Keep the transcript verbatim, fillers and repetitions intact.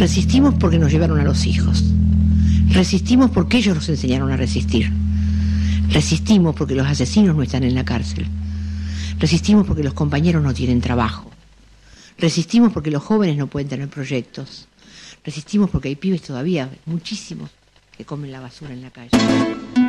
Resistimos porque nos llevaron a los hijos. Resistimos porque ellos nos enseñaron a resistir. Resistimos porque los asesinos no están en la cárcel. Resistimos porque los compañeros no tienen trabajo. Resistimos porque los jóvenes no pueden tener proyectos. Resistimos porque hay pibes todavía, muchísimos, que comen la basura en la calle.